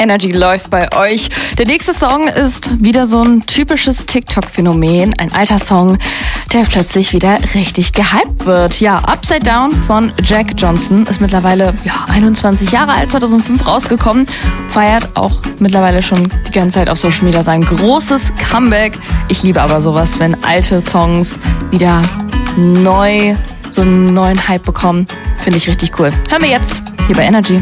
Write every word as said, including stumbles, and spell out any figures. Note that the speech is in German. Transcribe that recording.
Energy läuft bei euch. Der nächste Song ist wieder so ein typisches TikTok-Phänomen. Ein alter Song, der plötzlich wieder richtig gehypt wird. Ja, Upside Down von Jack Johnson ist mittlerweile ja, einundzwanzig Jahre alt, zweitausendfünf rausgekommen. Feiert auch mittlerweile schon die ganze Zeit auf Social Media sein großes Comeback. Ich liebe aber sowas, wenn alte Songs wieder neu, so einen neuen Hype bekommen. Finde ich richtig cool. Hören wir jetzt hier bei Energy.